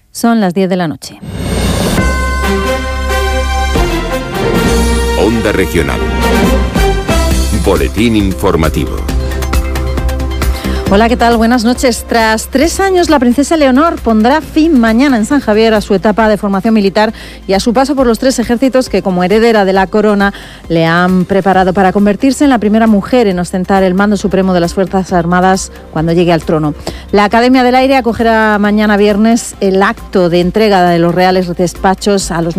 Son las 10 de la noche. Onda Regional. Boletín informativo. Hola, ¿qué tal? Buenas noches. Tras 3 años, la princesa Leonor pondrá fin mañana en San Javier a su etapa de formación militar y a su paso por los 3 ejércitos que, como heredera de la corona, le han preparado para convertirse en la primera mujer en ostentar el mando supremo de las Fuerzas Armadas cuando llegue al trono. La Academia del Aire acogerá mañana viernes el acto de entrega de los reales despachos a los